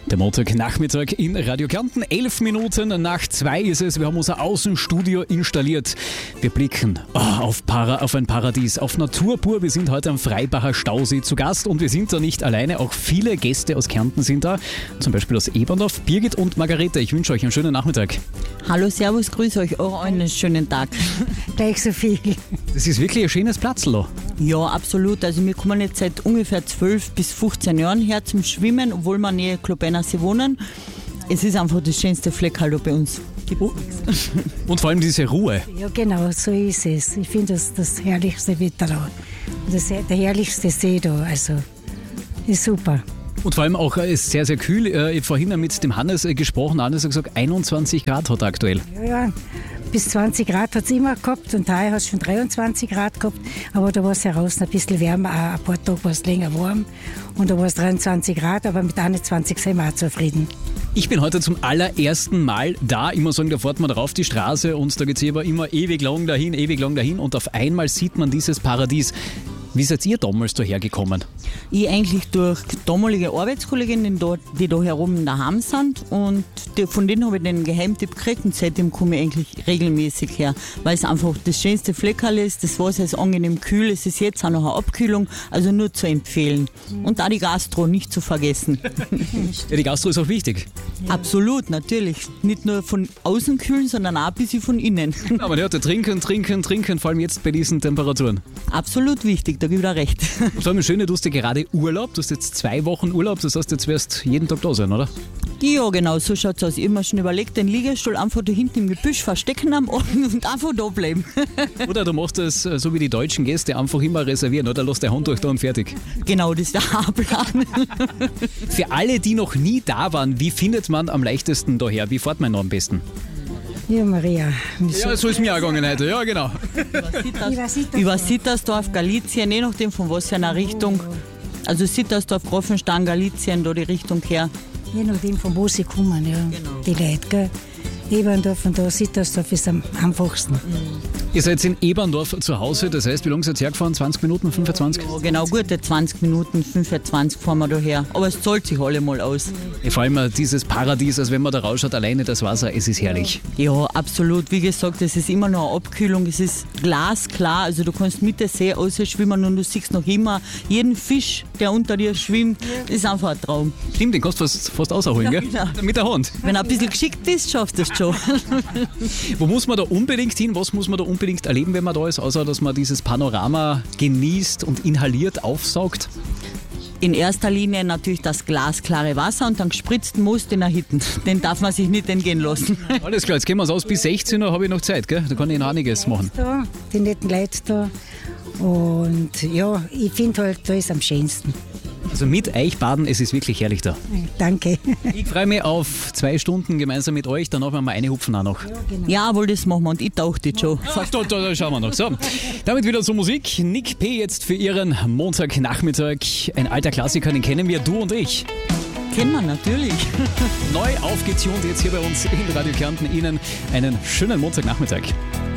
Der Montagnachmittag in Radio Kärnten. 11 Minuten nach 2 ist es. Wir haben unser Außenstudio installiert. Wir blicken auf ein Paradies, auf Natur pur. Wir sind heute am Freibacher Stausee zu Gast und wir sind da nicht alleine. Auch viele Gäste aus Kärnten sind da. Zum Beispiel aus Eberndorf. Birgit und Margarete, ich wünsche euch einen schönen Nachmittag. Hallo, servus, grüße euch, auch einen schönen Tag. Gleich so viel. Das ist wirklich ein schönes Platzl. Ja, absolut. Also wir kommen jetzt seit ungefähr 12 bis 15 Jahren her zum Schwimmen, obwohl wir näher Klobenasee wohnen. Es ist einfach das schönste Fleckhallo bei uns. Und vor allem diese Ruhe. Ja, genau, so ist es. Ich finde das herrlichste Wetter da. Der herrlichste See da. Also, ist super. Und vor allem auch sehr, sehr kühl. Vorhin mit dem Hannes gesprochen. Hannes hat gesagt, 21 Grad hat er aktuell. Ja, bis 20 Grad hat es immer gehabt und daher hat es schon 23 Grad gehabt. Aber da war es heraus ein bisschen wärmer, auch ein paar Tage war es länger warm. Und da war es 23 Grad, aber mit 21 sind wir auch zufrieden. Ich bin heute zum allerersten Mal da. Immer sagen, da fährt man rauf die Straße und da geht es aber immer ewig lang dahin und auf einmal sieht man dieses Paradies. Wie seid ihr damals daher gekommen? Ich eigentlich durch damalige Arbeitskolleginnen, die da herum daheim sind, und von denen habe ich den Geheimtipp gekriegt und seitdem komme ich eigentlich regelmäßig her, weil es einfach das schönste Fleckerl ist, das Wasser ist angenehm kühl, es ist jetzt auch noch eine Abkühlung, also nur zu empfehlen. Und auch die Gastro nicht zu vergessen. Ja, die Gastro ist auch wichtig. Ja. Absolut, natürlich. Nicht nur von außen kühlen, sondern auch ein bisschen von innen. Aber man hört ja trinken, vor allem jetzt bei diesen Temperaturen. Absolut wichtig, da gebe ich dir recht. Und vor allem schön, du hast ja gerade Urlaub, du hast jetzt 2 Wochen Urlaub, das heißt, jetzt wirst du jeden Tag da sein, oder? Ja, genau, so schaut es aus. Ich habe mir schon überlegt, den Liegestuhl einfach da hinten im Gebüsch verstecken am Abend und einfach da bleiben. Oder du machst das so wie die deutschen Gäste, einfach immer reservieren, oder? Lass dein Handtuch da und fertig. Genau, das ist der Haarplan. Für alle, die noch nie da waren, wie findet man am leichtesten daher? Wie fährt man noch am besten? Ja, Maria. Ja, so ist mir auch gegangen heute, ja genau. Über Sittersdorf, Galizien, je nachdem von was für einer Richtung. Also Sittersdorf, Grafenstein, Galizien, da die Richtung her. Je nachdem, von wo sie kommen, ja. Genau. Die Leute, gell. Eberndorf und da Sittersdorf ist am einfachsten. Ihr seid in Eberndorf zu Hause, das heißt, wie lange seid ihr hergefahren? 20 Minuten, 25? Ja, genau, gute 20 Minuten, 25 fahren wir daher. Aber es zahlt sich allemal aus. Ja, vor allem dieses Paradies, also wenn man da rausschaut, alleine das Wasser, es ist herrlich. Ja, absolut. Wie gesagt, es ist immer noch eine Abkühlung, es ist glasklar, also du kannst mit der See schwimmen und du siehst noch immer jeden Fisch, der unter dir schwimmt. Das ist einfach ein Traum. Stimmt, den kannst du fast rausholen, gell? Genau. Mit der Hand. Wenn er ein bisschen geschickt ist, schaffst du es schon. Wo muss man da unbedingt hin? Was muss man da unbedingt erleben, wenn man da ist, außer dass man dieses Panorama genießt und inhaliert, aufsaugt? In erster Linie natürlich das glasklare Wasser und dann gespritzten Moos, den erhitten. Den darf man sich nicht entgehen lassen. Alles klar, jetzt gehen wir es aus. Bis 16 Uhr habe ich noch Zeit, gell? Da kann ich noch einiges machen. Da, die netten Leute da. Und ja, ich finde halt, da ist am schönsten. Also mit Eichbaden, es ist wirklich herrlich da. Danke. Ich freue mich auf 2 Stunden gemeinsam mit euch, danach werden wir eine hupfen auch noch. Ja, genau. Jawohl, das machen wir und ich tauche dich schon. Da schauen wir noch. So, damit wieder zur Musik. Nick P. jetzt für ihren Montagnachmittag. Ein alter Klassiker, den kennen wir, du und ich. Kennen wir natürlich. Neu aufgetunt jetzt hier bei uns in Radio Kärnten. Ihnen einen schönen Montagnachmittag.